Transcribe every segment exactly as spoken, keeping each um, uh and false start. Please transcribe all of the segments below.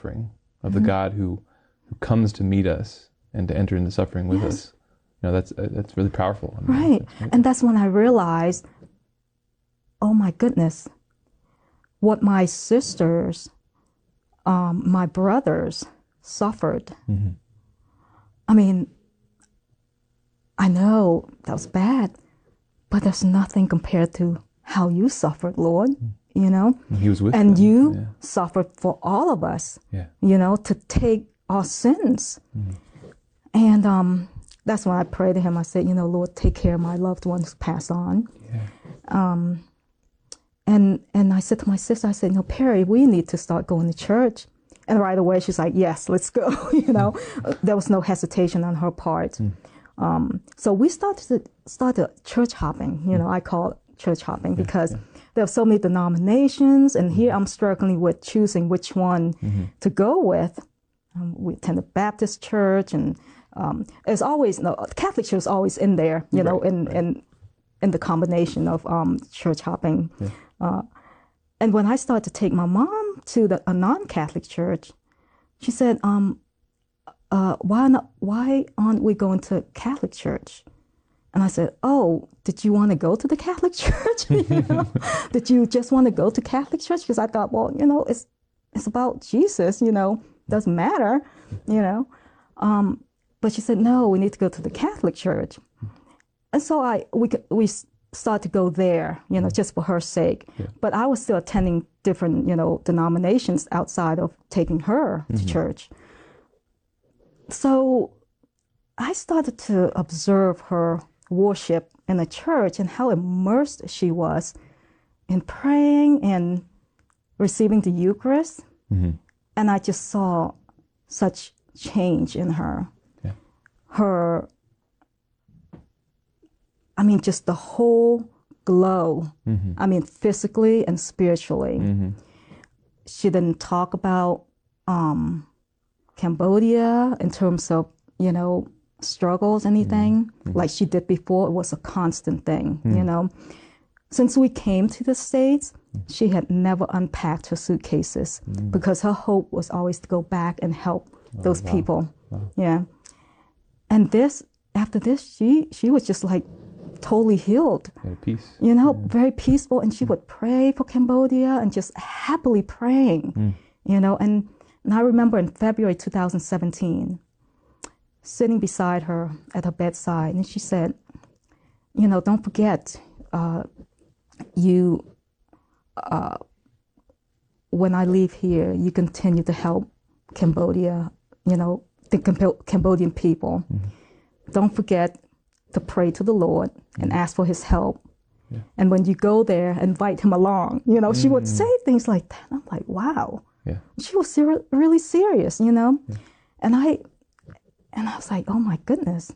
suffering of the God who, who comes to meet us and to enter into suffering with Yes. us. You know, that's uh, that's really powerful. I mean, Right. that's And that's when I realized, oh my goodness, what my sisters, um, my brothers suffered. Mm-hmm. I mean, I know that was bad, but there's nothing compared to how you suffered, Lord, you know? And he was with And them. you Yeah. suffered for all of us, Yeah. you know, to take our sins. Mm-hmm. And um, that's when I prayed to him. I said, you know, Lord, take care of my loved ones who pass on. Yeah. Um, and and I said to my sister, I said, no, Perry, we need to start going to church. And right away, she's like, yes, let's go. you know, mm. There was no hesitation on her part. Mm. Um, so we started to started church hopping. You know, I call it church hopping yeah, because yeah. there are so many denominations, and mm-hmm. here I'm struggling with choosing which one mm-hmm. to go with. Um, we attended Baptist church, and um, there's always no Catholic church is always in there. You know, right, in right. in in the combination of um, church hopping. Yeah. Uh, and when I started to take my mom to the, a non-Catholic church, she said, um, uh, why not, why aren't we going to Catholic church? And I said, oh, did you want to go to the Catholic church? you know? Did you just want to go to Catholic church? Because I thought, well, you know, it's it's about Jesus, you know, doesn't matter, you know. Um, but she said, no, we need to go to the Catholic church. And so I we we started to go there, you know, just for her sake. Yeah. But I was still attending different, you know, denominations outside of taking her mm-hmm. to church. So I started to observe her worship in the church and how immersed she was in praying and receiving the Eucharist. Mm-hmm. And I just saw such change in her. Yeah. Her I mean, just the whole glow. Mm-hmm. I mean, physically and spiritually. Mm-hmm. She didn't talk about um, Cambodia in terms of, you know, struggles, anything mm-hmm. like she did before. It was a constant thing, mm-hmm. you know. Since we came to the States, mm-hmm. she had never unpacked her suitcases mm-hmm. because her hope was always to go back and help oh, those wow. people. Wow. Yeah. And this, after this, she she was just like, totally healed, yeah, peace. you know, yeah. very peaceful. And she would pray for Cambodia and just happily praying, mm. you know. And, and I remember in February two thousand seventeen, sitting beside her at her bedside, and she said, you know, don't forget, uh, you, uh, when I leave here, you continue to help Cambodia, you know, the Camb- Cambodian people. Mm. Don't forget to pray to the Lord and mm. ask for his help. Yeah. And when you go there, invite him along. You know, mm. she would say things like that. I'm like, wow. Yeah. She was ser- really serious, you know. Yeah. And I and I was like, oh my goodness.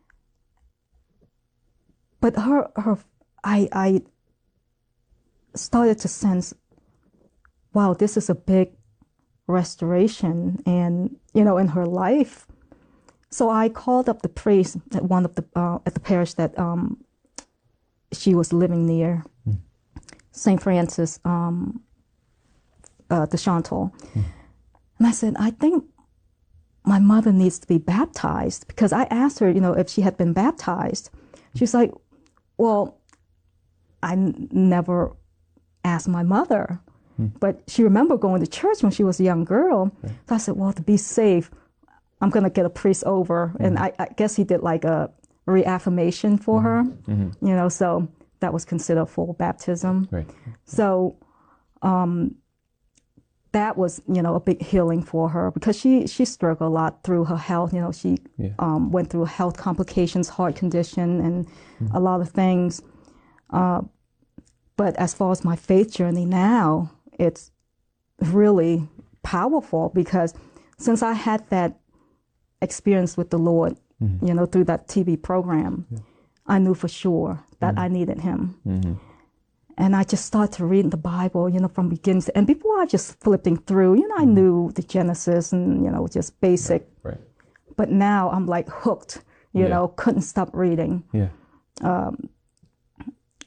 But her her I I started to sense, wow, this is a big restoration and, you know, in her life. So I called up the priest at one of the uh, at the parish that um, she was living near, mm. Saint Francis um, uh, de Chantal, mm. and I said, I think my mother needs to be baptized, because I asked her, you know, if she had been baptized. She's like, well, I n- never asked my mother, mm. but she remembered going to church when she was a young girl. Okay. So I said, well, to be safe, I'm going to get a priest over. Mm-hmm. And I, I guess he did like a reaffirmation for mm-hmm. her, mm-hmm. you know, so that was considered full baptism. Right. So um, that was, you know, a big healing for her, because she, she struggled a lot through her health. You know, she yeah. um, went through health complications, heart condition, and mm-hmm. a lot of things. Uh, but as far as my faith journey now, it's really powerful, because since I had that experience with the Lord, mm-hmm. you know, through that T V program, yeah. I knew for sure that mm-hmm. I needed him. Mm-hmm. And I just started to read the Bible, you know, from beginning to end. Before I just flipping through, you know, I mm-hmm. knew the Genesis and, you know, just basic. Right. Right. But now I'm like hooked, you yeah. know, couldn't stop reading. Yeah. Um,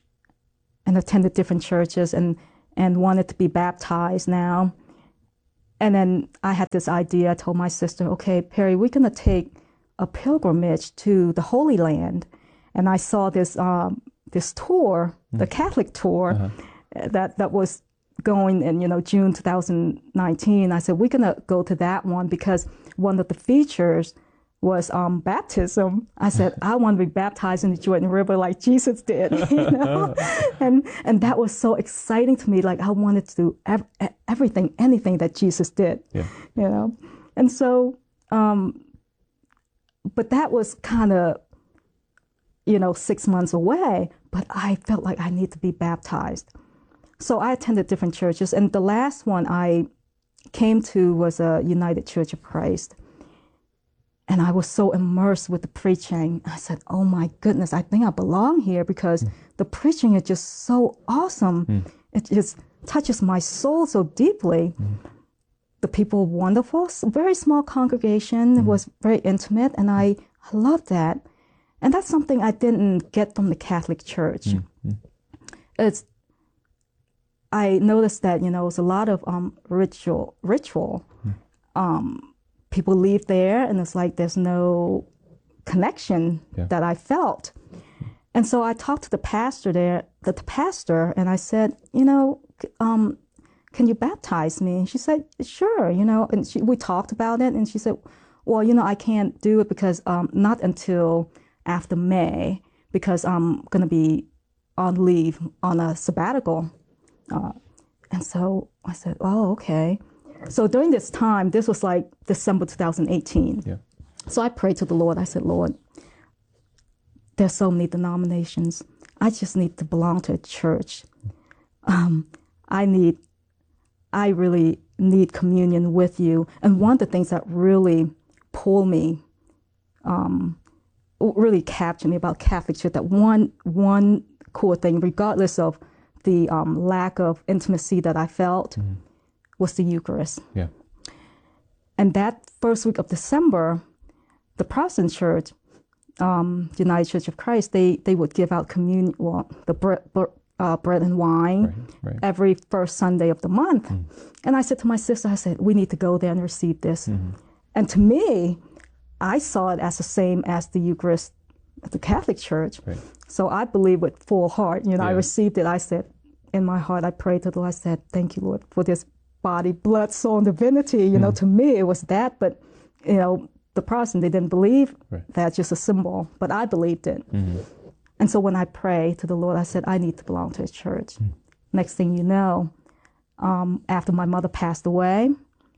and attended different churches and, and wanted to be baptized now. And then I had this idea. I told my sister, okay, Perry, we're going to take a pilgrimage to the Holy Land. And I saw this um, this tour, the Catholic tour, uh-huh. that, that was going in, you know, June two thousand nineteen. I said, we're going to go to that one because one of the features was um, baptism. I said, I want to be baptized in the Jordan River like Jesus did, you know? and and that was so exciting to me. Like I wanted to do ev- everything, anything that Jesus did, yeah. you know? And so, um, but that was kind of, you know, six months away, but I felt like I need to be baptized. So I attended different churches, and the last one I came to was a United Church of Christ. And I was so immersed with the preaching. I said, oh my goodness, I think I belong here because mm. the preaching is just so awesome. Mm. It just touches my soul so deeply. Mm. The people were wonderful, very small congregation, mm. it was very intimate, and I, I loved that. And that's something I didn't get from the Catholic Church. Mm. It's, I noticed that, you know, it's a lot of um, ritual, ritual. Mm. Um, people leave there and it's like there's no connection yeah. that I felt. And so I talked to the pastor there, the, the pastor, and I said, you know, um, can you baptize me? And she said, sure, you know, and she, we talked about it, and she said, well, you know, I can't do it because um, not until after May, because I'm going to be on leave on a sabbatical. Uh, and so I said, oh, okay. So during this time, this was like December two thousand eighteen. Yeah. So I prayed to the Lord. I said, Lord, there's so many denominations. I just need to belong to a church. Um, I need, I really need communion with you. And one of the things that really pulled me, um, really captured me about Catholic Church, that one, one cool thing, regardless of the um, lack of intimacy that I felt, mm-hmm. was the Eucharist. Yeah. And that first week of December, the Protestant Church, um, the United Church of Christ, they they would give out communion, well, the bread, uh, bread and wine right, right. every first Sunday of the month. Mm. And I said to my sister, I said, we need to go there and receive this. Mm-hmm. And to me, I saw it as the same as the Eucharist at the Catholic Church. Right. So I believe with full heart. You know, yeah. I received it. I said, in my heart, I prayed to the Lord. I said, thank you, Lord, for this body, blood, soul, and divinity. You mm. know, to me, it was that. But, you know, the Protestant, they didn't believe right. that's just a symbol. But I believed it. Mm-hmm. And so when I prayed to the Lord, I said, I need to belong to a church. Mm. Next thing you know, um, after my mother passed away,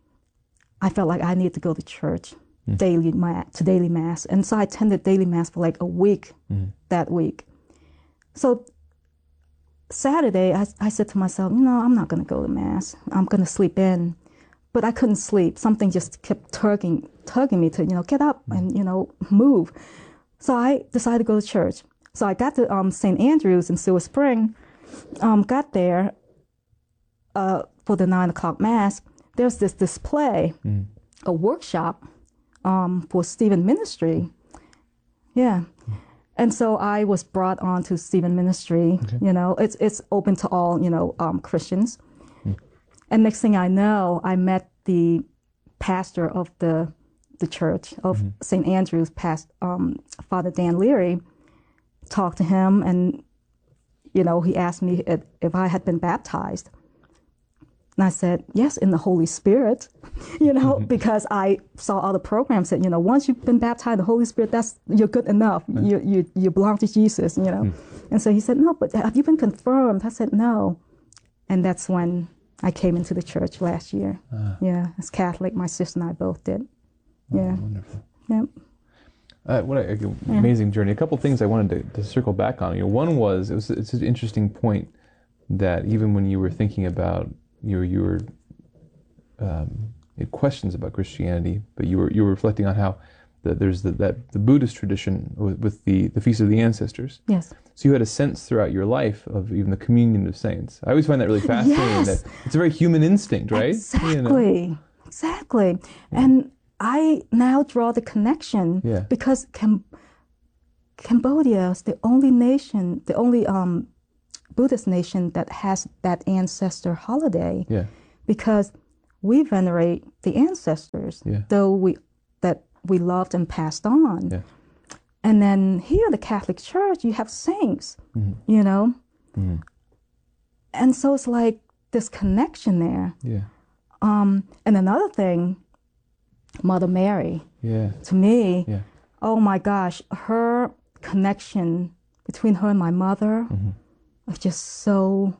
I felt like I needed to go to church, mm. daily mass, to daily mass. And so I attended daily mass for like a week mm. that week. So Saturday, I, I said to myself, you know, I'm not going to go to mass. I'm going to sleep in. But I couldn't sleep. Something just kept tugging, tugging me to, you know, get up and, you know, move. So I decided to go to church. So I got to um, Saint Andrew's in Silver Spring, um, got there uh, for the nine o'clock mass. There's this display, mm. a workshop um, for Stephen Ministry. Yeah. Mm. And so I was brought on to Stephen Ministry. Okay. You know, it's it's open to all, you know, um, Christians. Mm. And next thing I know, I met the pastor of the the church of mm-hmm. Saint Andrew's, past um, Father Dan Leary. Talked to him, and you know, he asked me if, if I had been baptized. And I said, yes, in the Holy Spirit, you know, mm-hmm. because I saw all the programs that, you know, once you've been baptized in the Holy Spirit, that's, you're good enough. Mm-hmm. You, you, you belong to Jesus, you know. Mm-hmm. And so he said, no, but have you been confirmed? I said, no. And that's when I came into the church last year. Uh, yeah, as Catholic, my sister and I both did. Oh, yeah. Wonderful. Yep. Uh, what an amazing yeah. journey. A couple things I wanted to, to circle back on. You know, one was, it was it's an interesting point that even when you were thinking about, you were, you were um, you had questions about Christianity, but you were you were reflecting on how the, there's the, that the Buddhist tradition with, with the, the Feast of the Ancestors. Yes. So you had a sense throughout your life of even the communion of saints. I always find that really fascinating. Yes. That it's a very human instinct, right? Exactly. You know? Exactly. Yeah. And I now draw the connection yeah. because Cam- Cambodia is the only nation, the only um, Buddhist nation that has that ancestor holiday. Yeah. Because we venerate the ancestors, Yeah. though we that we loved and passed on. Yeah. And then here in the Catholic Church, you have saints, Mm-hmm. you know? Mm-hmm. And so it's like this connection there. Yeah. Um, and another thing, Mother Mary, Yeah. to me, Yeah. oh my gosh, her connection between her and my mother Mm-hmm. was just so,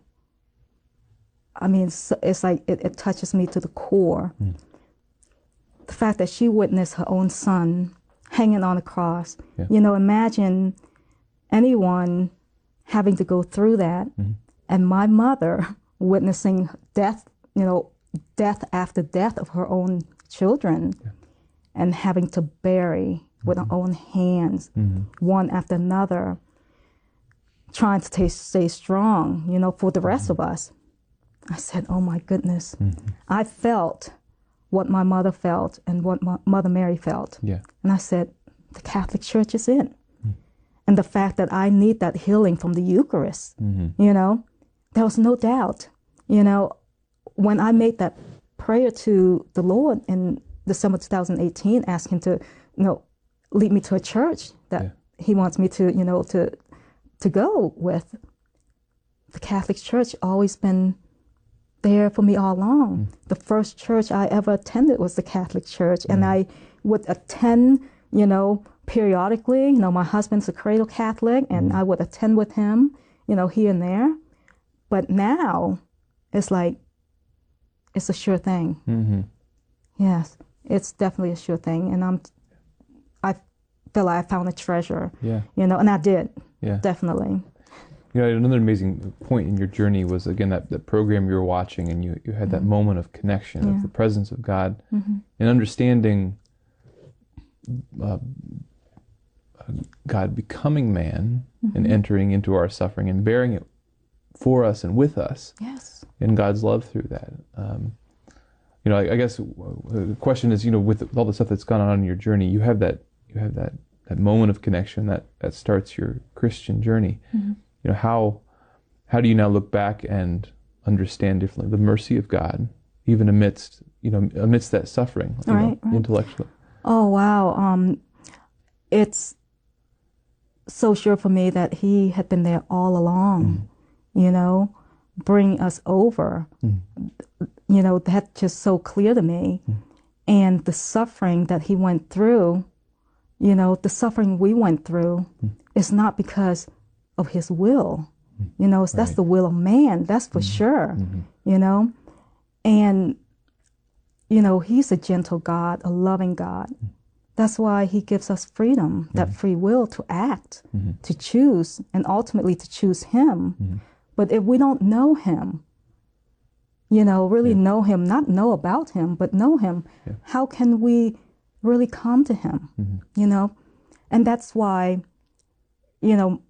I mean, it's, it's like it, it touches me to the core. Mm. The fact that she witnessed her own son hanging on a cross. Yeah. You know, imagine anyone having to go through that, Mm-hmm. and my mother witnessing death, you know, death after death of her own children, Yeah. and having to bury with her own hands, Mm-hmm. one after another, trying to stay, stay strong, you know, for the rest Mm-hmm. of us. I said, oh my goodness. Mm-hmm. I felt what my mother felt and what my Mother Mary felt. Yeah. And I said, the Catholic Church is it. Mm. And the fact that I need that healing from the Eucharist, Mm-hmm. you know, there was no doubt. You know, when I made that prayer to the Lord in December two thousand eighteen, asking him to, you know, lead me to a church that Yeah. he wants me to, you know, to to go with, the Catholic Church always been there for me all along. Mm. The first church I ever attended was the Catholic Church, and I would attend, you know, periodically. You know, my husband's a cradle Catholic, and I would attend with him, you know, here and there. But now, it's like, it's a sure thing. Mm-hmm. Yes, it's definitely a sure thing, and I'm, I feel like I found a treasure. Yeah. You know, and I did, Yeah. definitely. You know, another amazing point in your journey was, again, that, that program you were watching, and you, you had that Mm-hmm. moment of connection, Yeah. of the presence of God, Mm-hmm. and understanding uh, God becoming man Mm-hmm. and entering into our suffering and bearing it for us and with us, Yes. and God's love through that. Um, you know, I, I guess the question is, you know, with all the stuff that's gone on in your journey, you have that, you have that, that moment of connection that, that starts your Christian journey. Mm-hmm. You know, how how do you now look back and understand differently the mercy of God, even amidst, you know, amidst that suffering, you Right, know, right. intellectually? Oh, wow. Um, it's so sure for me that he had been there all along, you know, bringing us over. Mm. You know, that's just so clear to me. Mm. And the suffering that he went through, you know, the suffering we went through Mm. is not because of his will. Mm. You know, it's, that's Right. the will of man, that's for sure, Mm-hmm. you know. And, you know, he's a gentle God, a loving God. That's why he gives us freedom, that free will to act, Mm-hmm. to choose, and ultimately to choose him. Mm-hmm. But if we don't know him, you know, really Yeah. know him, not know about him, but know him, Yeah. how can we really come to him, Mm-hmm. you know? And that's why, you know,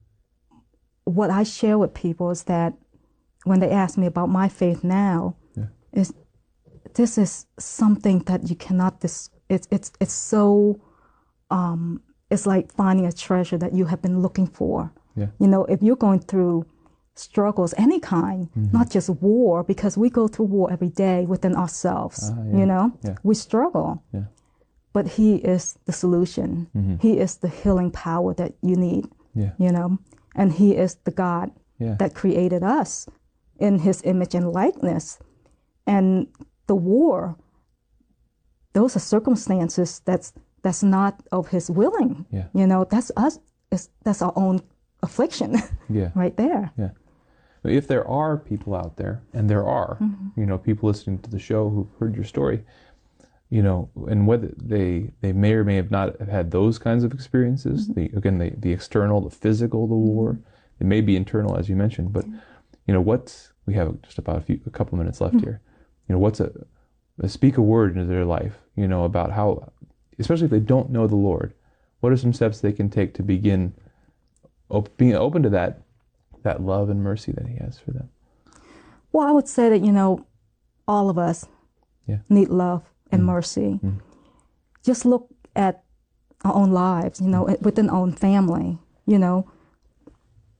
what I share with people is that when they ask me about my faith now, Yeah. is this is something that you cannot dis- it's it's it's so um it's like finding a treasure that you have been looking for. Yeah. You know, if you're going through struggles any kind, Mm-hmm. not just war, because we go through war every day within ourselves. Ah, yeah. You know, Yeah. we struggle. Yeah. But he is the solution. Mm-hmm. He is the healing power that you need, Yeah. you know, and he is the God Yeah. that created us in his image and likeness. And the war, those are circumstances that's that's not of his willing. Yeah. You know, that's us. It's, that's our own affliction Yeah. right there. Yeah. But if there are people out there, and there are, Mm-hmm. you know, people listening to the show who've heard your story, you know, and whether they they may or may have not have had those kinds of experiences, Mm-hmm. the again the, the external, the physical, the war, it may be internal, as you mentioned, but you know, what's we have just about a few a couple minutes left Mm-hmm. here. You know, what's a, a speak a word into their life, you know, about how, especially if they don't know the Lord, what are some steps they can take to begin op- being open to that that love and mercy that he has for them? Well, I would say that, you know, all of us Yeah. need love and mercy. Mm. Just look at our own lives, you know, within our own family, you know,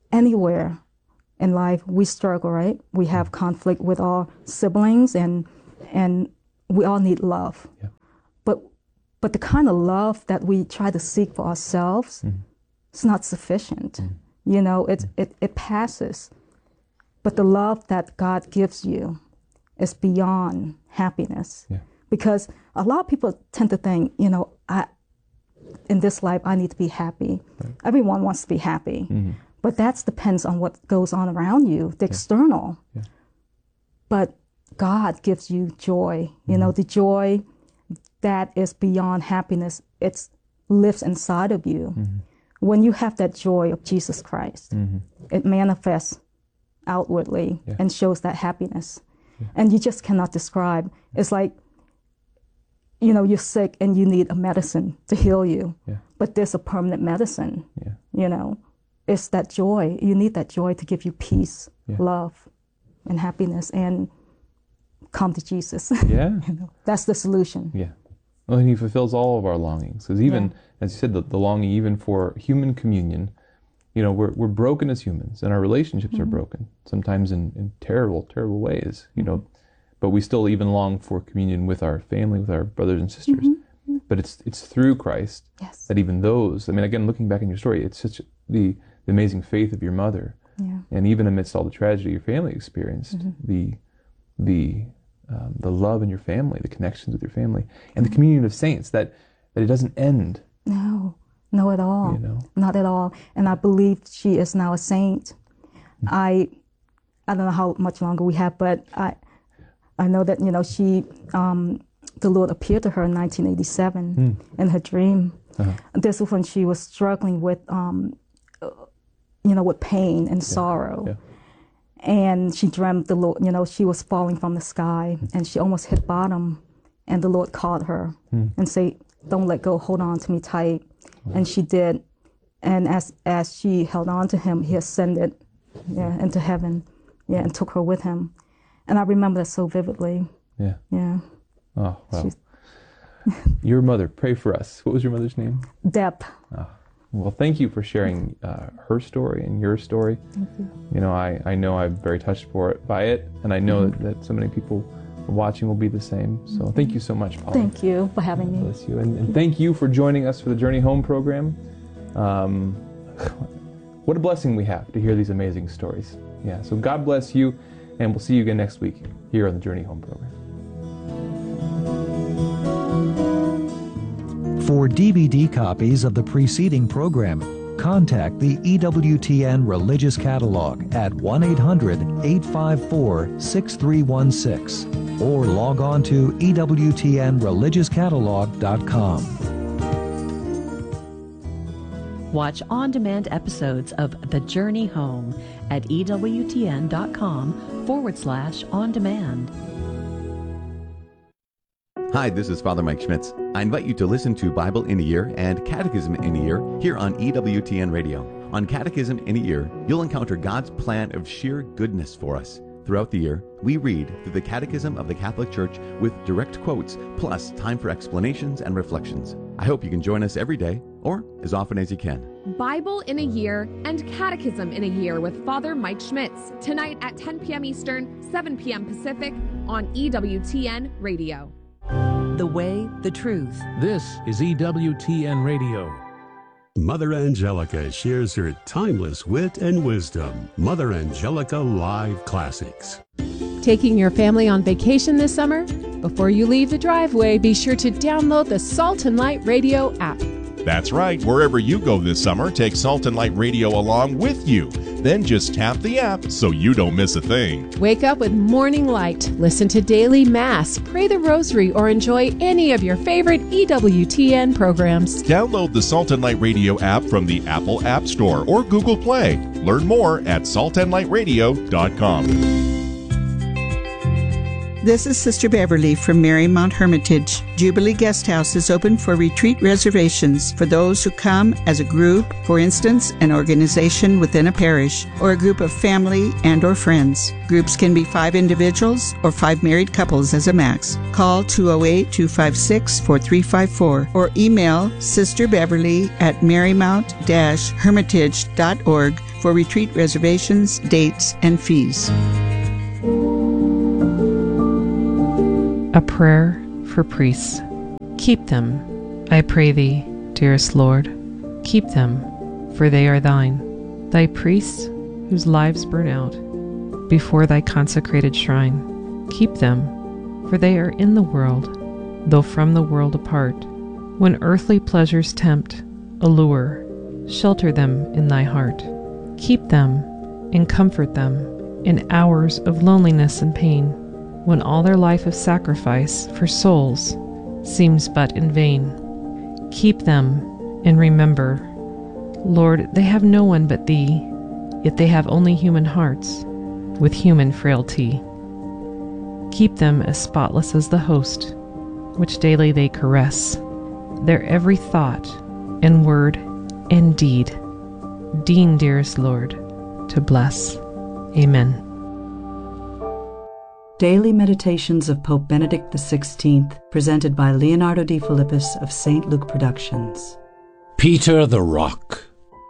anywhere in life we struggle, right? We have conflict with our siblings, and and we all need love. Yeah. But but the kind of love that we try to seek for ourselves, mm-hmm. it's not sufficient. Mm-hmm. You know, it, mm-hmm. it, it passes. But the love that God gives you is beyond happiness. Yeah. Because a lot of people tend to think, you know, I, in this life, I need to be happy. Right. Everyone wants to be happy. Mm-hmm. But that depends on what goes on around you, the yeah. external. Yeah. But God gives you joy. You mm-hmm. know, the joy that is beyond happiness, it lives inside of you. Mm-hmm. When you have that joy of Jesus Christ, mm-hmm. it manifests outwardly yeah. and shows that happiness. Yeah. And you just cannot describe. It's like, you know, you're sick and you need a medicine to heal you. Yeah. But there's a permanent medicine. Yeah. You know, it's that joy. You need that joy to give you peace, yeah. love, and happiness. And come to Jesus. Yeah. You know, that's the solution. Yeah. Well, and he fulfills all of our longings. Because even, yeah. as you said, the, the longing even for human communion, you know, we're we're broken as humans, and our relationships mm-hmm. are broken, sometimes in, in terrible, terrible ways, you know. But we still even long for communion with our family, with our brothers and sisters. Mm-hmm. But it's it's through Christ yes. that even those, I mean, again, looking back in your story, it's such the, the amazing faith of your mother. Yeah. And even amidst all the tragedy your family experienced, mm-hmm. the the um, the love in your family, the connections with your family, and the communion of saints, that, that it doesn't end. No, no at all. You know? Not at all. And I believe she is now a saint. Mm-hmm. I I don't know how much longer we have, but I I know that, you know, she, um, the Lord appeared to her in nineteen eighty-seven mm. in her dream. Uh-huh. This was when she was struggling with, um, you know, with pain and yeah. sorrow. Yeah. And she dreamt the Lord, you know, she was falling from the sky mm. and she almost hit bottom. And the Lord called her mm. and said, don't let go, hold on to me tight. Oh. And she did. And as as she held on to him, he ascended yeah, into heaven yeah, and took her with him. And I remember that so vividly. Yeah. Yeah. Oh, wow. Your mother, pray for us. What was your mother's name? Deb. Oh. Well, thank you for sharing uh, her story and your story. Thank you. You know, I, I know I'm very touched for it, by it, and I know mm-hmm. that, that so many people watching will be the same. So mm-hmm. thank you so much, Paula. Thank you for having me. Bless you. And, and thank you for joining us for the Journey Home program. Um, what a blessing we have to hear these amazing stories. Yeah, so God bless you. And we'll see you again next week here on the Journey Home program. For D V D copies of the preceding program, contact the E W T N Religious Catalog at one eight hundred, eight five four, six three one six or log on to E W T N religious catalog dot com. Watch on-demand episodes of The Journey Home at EWTN.com forward slash on demand. Hi, this is Father Mike Schmitz. I invite you to listen to Bible in a Year and Catechism in a Year here on E W T N Radio. On Catechism in a Year, you'll encounter God's plan of sheer goodness for us. Throughout the year, we read through the Catechism of the Catholic Church with direct quotes, plus time for explanations and reflections. I hope you can join us every day, or as often as you can. Bible in a Year and Catechism in a Year with Father Mike Schmitz, tonight at ten p.m. Eastern, seven p.m. Pacific on E W T N Radio. The way, the truth. This is E W T N Radio. Mother Angelica shares her timeless wit and wisdom. Mother Angelica Live Classics. Taking your family on vacation this summer? Before you leave the driveway, be sure to download the Salt and Light Radio app. That's right. Wherever you go this summer, take Salt and Light Radio along with you. Then just tap the app so you don't miss a thing. Wake up with Morning Light, listen to Daily Mass, pray the Rosary, or enjoy any of your favorite E W T N programs. Download the Salt and Light Radio app from the Apple App Store or Google Play. Learn more at salt and light radio dot com. This is Sister Beverly from Marymount Hermitage. Jubilee Guest House is open for retreat reservations for those who come as a group, for instance, an organization within a parish, or a group of family and or friends. Groups can be five individuals or five married couples as a max. Call two oh eight, two five six, four three five four or email Sister Beverly at marymount dash hermitage dot org for retreat reservations, dates, and fees. A prayer for priests. Keep them, I pray thee, dearest Lord. Keep them, for they are thine. Thy priests, whose lives burn out before thy consecrated shrine. Keep them, for they are in the world, though from the world apart. When earthly pleasures tempt, allure, shelter them in thy heart. Keep them and comfort them in hours of loneliness and pain, when all their life of sacrifice for souls seems but in vain. Keep them and remember, Lord, they have no one but thee, yet they have only human hearts with human frailty. Keep them as spotless as the host, which daily they caress, their every thought and word and deed. Deign, dearest Lord, to bless. Amen. Daily Meditations of Pope Benedict the sixteenth, presented by Leonardo de Philippus of Saint Luke Productions. Peter the Rock.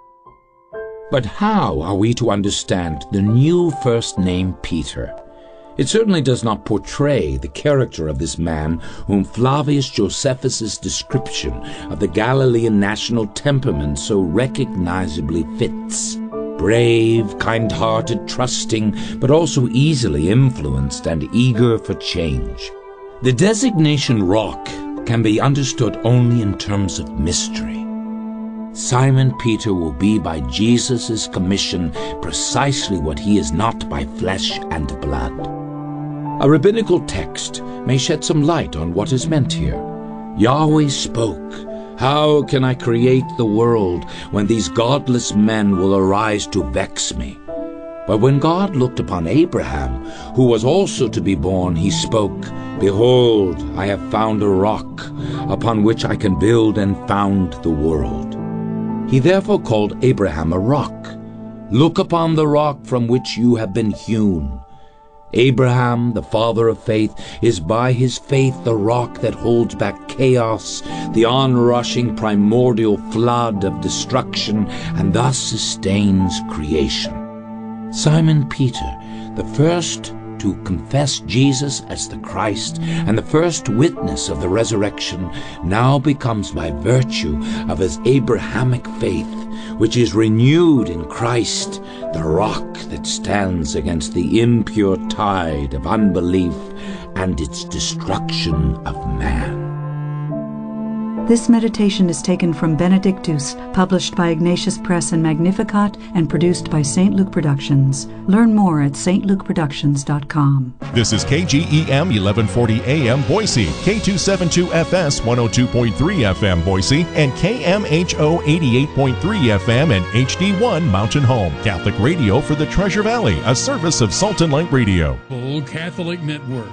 But how are we to understand the new first name Peter? It certainly does not portray the character of this man whom Flavius Josephus's description of the Galilean national temperament so recognizably fits. Brave, kind-hearted, trusting, but also easily influenced and eager for change. The designation rock can be understood only in terms of mystery. Simon Peter will be by Jesus' commission precisely what he is not by flesh and blood. A rabbinical text may shed some light on what is meant here. Yahweh spoke, "How can I create the world when these godless men will arise to vex me?" But when God looked upon Abraham, who was also to be born, he spoke, "Behold, I have found a rock upon which I can build and found the world." He therefore called Abraham a rock. "Look upon the rock from which you have been hewn." Abraham, the father of faith, is by his faith the rock that holds back chaos, the onrushing primordial flood of destruction, and thus sustains creation. Simon Peter, the first to confess Jesus as the Christ and the first witness of the resurrection, now becomes by virtue of his Abrahamic faith, which is renewed in Christ, the rock that stands against the impure tide of unbelief and its destruction of man. This meditation is taken from Benedictus, published by Ignatius Press and Magnificat, and produced by Saint Luke Productions. Learn more at s t luke productions dot com. This is K G E M eleven forty A M Boise, K two seventy-two F S one oh two point three F M Boise, and K M H O eighty-eight point three F M and H D one Mountain Home. Catholic radio for the Treasure Valley, a service of Salt and Light Radio. Full Catholic Network.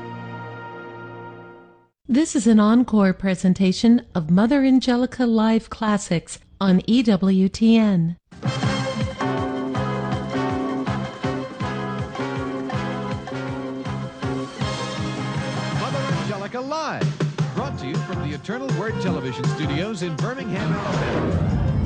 This is an encore presentation of Mother Angelica Live Classics on E W T N. Mother Angelica Live, brought to you from the Eternal Word Television Studios in Birmingham, Alabama.